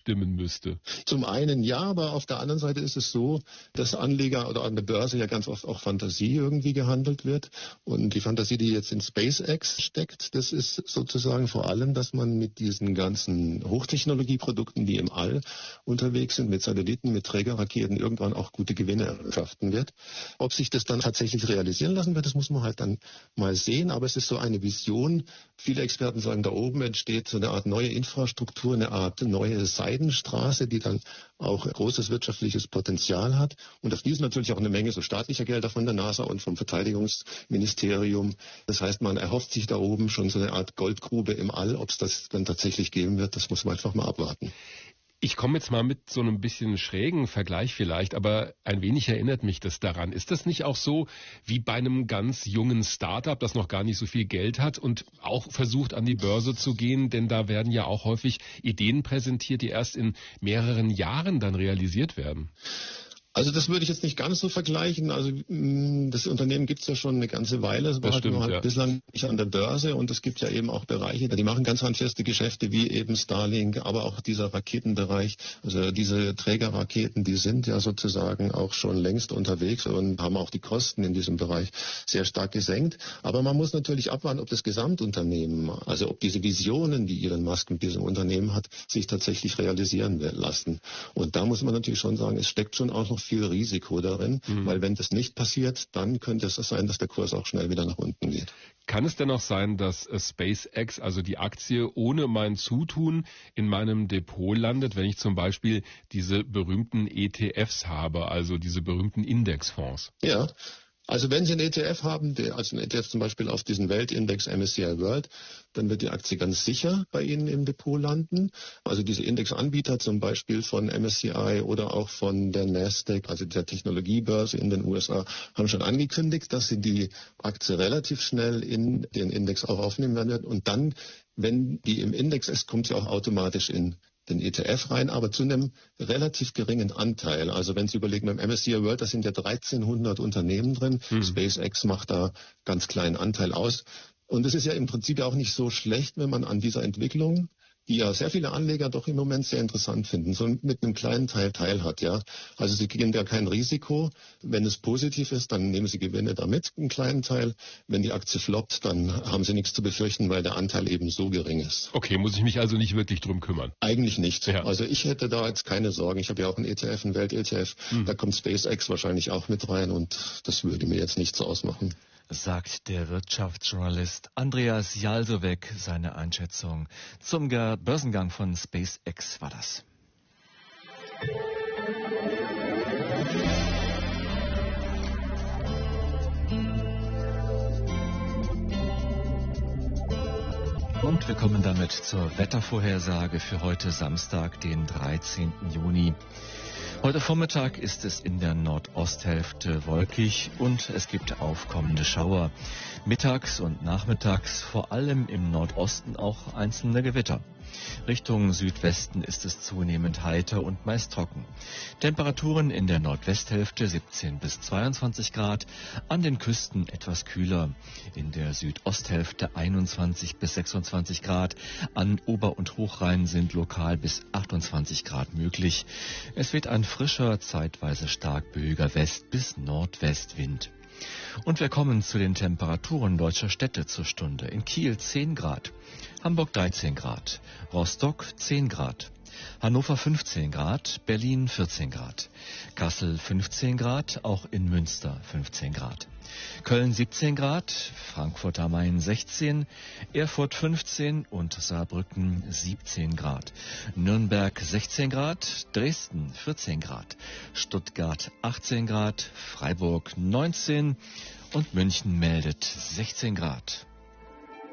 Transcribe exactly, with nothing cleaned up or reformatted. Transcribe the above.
stimmen müsste. Zum einen ja, aber auf der anderen Seite ist es so, dass Anleger oder an der Börse ja ganz oft auch Fantasie irgendwie gehandelt wird. Und die Fantasie, die jetzt in SpaceX steckt, das ist sozusagen vor allem, dass man mit diesen ganzen Hochtechnologieprodukten, die im All unterwegs sind, mit Satelliten, mit Trägerraketen, irgendwann auch gute Gewinne erwirtschaften wird. Ob sich das dann tatsächlich realisieren lassen wird, das muss man halt dann mal sehen. Aber es ist so eine Vision. Viele Experten sagen, da oben entsteht so eine Art neue Infrastruktur, eine Art neue Seidenstraße, die dann auch großes wirtschaftliches Potenzial hat. Und da fließen natürlich auch eine Menge so staatlicher Gelder von der NASA und vom Verteidigungsministerium. Das heißt, man erhofft sich da oben schon so eine Art Goldgrube im All. Ob es das dann tatsächlich geben wird, das muss man einfach mal abwarten. Ich komme jetzt mal mit so einem bisschen schrägen Vergleich vielleicht, aber ein wenig erinnert mich das daran. Ist das nicht auch so wie bei einem ganz jungen Start-up, das noch gar nicht so viel Geld hat und auch versucht, an die Börse zu gehen? Denn da werden ja auch häufig Ideen präsentiert, die erst in mehreren Jahren dann realisiert werden. Also das würde ich jetzt nicht ganz so vergleichen. Also das Unternehmen gibt es ja schon eine ganze Weile. Es war halt nur halt ja. bislang nicht an der Börse und es gibt ja eben auch Bereiche, die machen ganz handfeste Geschäfte wie eben Starlink, aber auch dieser Raketenbereich. Also diese Trägerraketen, die sind ja sozusagen auch schon längst unterwegs und haben auch die Kosten in diesem Bereich sehr stark gesenkt. Aber man muss natürlich abwarten, ob das Gesamtunternehmen, also ob diese Visionen, die Elon Musk mit diesem Unternehmen hat, sich tatsächlich realisieren lassen. Und da muss man natürlich schon sagen, es steckt schon auch noch viel Risiko darin, mhm. weil wenn das nicht passiert, dann könnte es sein, dass der Kurs auch schnell wieder nach unten geht. Kann es denn auch sein, dass SpaceX, also die Aktie, ohne mein Zutun in meinem Depot landet, wenn ich zum Beispiel diese berühmten E T Fs habe, also diese berühmten Indexfonds? Ja. Also wenn Sie einen E T F haben, der, also einen E T F zum Beispiel auf diesen Weltindex M S C I World, dann wird die Aktie ganz sicher bei Ihnen im Depot landen. Also diese Indexanbieter zum Beispiel von M S C I oder auch von der Nasdaq, also der Technologiebörse in den U S A, haben schon angekündigt, dass sie die Aktie relativ schnell in den Index auch aufnehmen werden. Und dann, wenn die im Index ist, kommt sie auch automatisch in den E T F rein, aber zu einem relativ geringen Anteil. Also wenn Sie überlegen, beim M S C I World, da sind ja dreizehnhundert Unternehmen drin. Hm. SpaceX macht da ganz kleinen Anteil aus. Und es ist ja im Prinzip ja auch nicht so schlecht, wenn man an dieser Entwicklung, die ja sehr viele Anleger doch im Moment sehr interessant finden, so mit einem kleinen Teil teil hat, ja. Also sie gehen ja kein Risiko. Wenn es positiv ist, dann nehmen sie Gewinne damit, einen kleinen Teil. Wenn die Aktie floppt, dann haben sie nichts zu befürchten, weil der Anteil eben so gering ist. Okay, muss ich mich also nicht wirklich drum kümmern? Eigentlich nicht. Ja. Also ich hätte da jetzt keine Sorgen. Ich habe ja auch einen E T F, einen Welt-E T F. Hm. Da kommt SpaceX wahrscheinlich auch mit rein und das würde mir jetzt nichts ausmachen. Sagt der Wirtschaftsjournalist Andreas Jalsowek. Seine Einschätzung zum Börsengang von SpaceX war das. Und wir kommen damit zur Wettervorhersage für heute Samstag, den dreizehnten Juni. Heute Vormittag ist es in der Nordosthälfte wolkig und es gibt aufkommende Schauer. Mittags und nachmittags vor allem im Nordosten auch einzelne Gewitter. Richtung Südwesten ist es zunehmend heiter und meist trocken. Temperaturen in der Nordwesthälfte siebzehn bis zweiundzwanzig Grad, an den Küsten etwas kühler. In der Südosthälfte einundzwanzig bis sechsundzwanzig Grad, an Ober- und Hochrhein sind lokal bis achtundzwanzig Grad möglich. Es weht ein frischer, zeitweise stark böiger West- bis Nordwestwind. Und wir kommen zu den Temperaturen deutscher Städte zur Stunde. In Kiel zehn Grad, Hamburg dreizehn Grad, Rostock zehn Grad, Hannover fünfzehn Grad, Berlin vierzehn Grad, Kassel fünfzehn Grad, auch in Münster fünfzehn Grad, Köln siebzehn Grad, Frankfurt am Main sechzehn, Erfurt fünfzehn und Saarbrücken siebzehn Grad, Nürnberg sechzehn Grad, Dresden vierzehn Grad, Stuttgart achtzehn Grad, Freiburg neunzehn und München meldet sechzehn Grad.